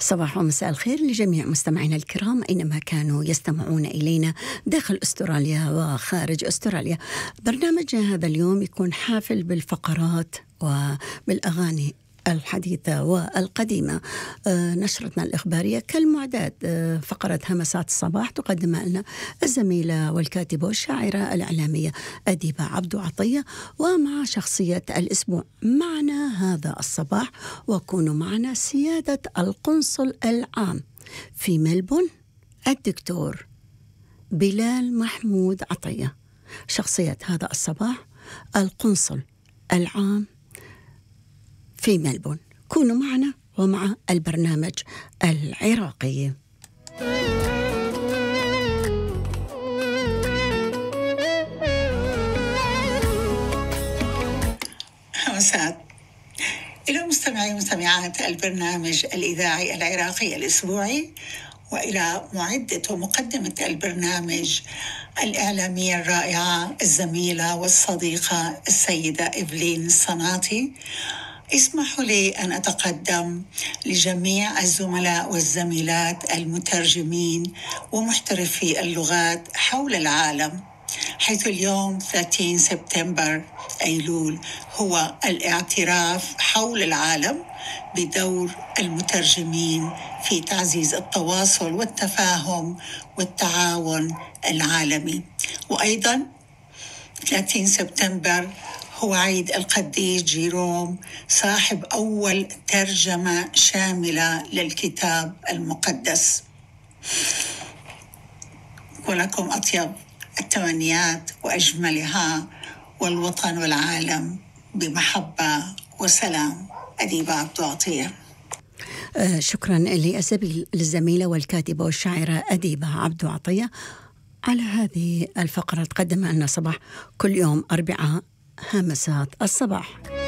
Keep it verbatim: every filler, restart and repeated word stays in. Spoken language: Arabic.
صباح ومساء الخير لجميع مستمعينا الكرام أينما كانوا يستمعون إلينا داخل أستراليا وخارج أستراليا. برنامجنا هذا اليوم يكون حافل بالفقرات وبالأغاني الحديثة والقديمة. آه نشرتنا الإخبارية كالمعداد. آه فقرة همسات الصباح تقدمها لنا الزميلة والكاتبة والشاعرة الإعلامية أديبة عبدو عطية، ومع شخصية الأسبوع معنا هذا الصباح وكونوا معنا سيادة القنصل العام في ملبون الدكتور بلال محمود عطية. شخصية هذا الصباح القنصل العام في ملبون. كونوا معنا ومع البرنامج العراقي. مساء إلى مستمعي ومستمعات البرنامج الإذاعي العراقي الأسبوعي، وإلى معدة ومقدمة البرنامج الإعلامية الرائعة الزميلة والصديقة السيدة إيفلين الصناطي. اسمحوا لي أن أتقدم لجميع الزملاء والزميلات المترجمين ومحترفي اللغات حول العالم، حيث اليوم ثلاثين سبتمبر أيلول هو الاعتراف حول العالم بدور المترجمين في تعزيز التواصل والتفاهم والتعاون العالمي. وأيضا ثلاثين سبتمبر هو عيد القديس جيروم، صاحب أول ترجمة شاملة للكتاب المقدس. ولكم أطيب التمنيات وأجملها، والوطن والعالم بمحبة وسلام. أديبة عبدو عطية. آه شكرا لأسبيل للزميلة والكاتبة والشاعرة أديبة عبدو عطية على هذه الفقرة. تقدم لنا صباح كل يوم أربعاء همسات الصباح.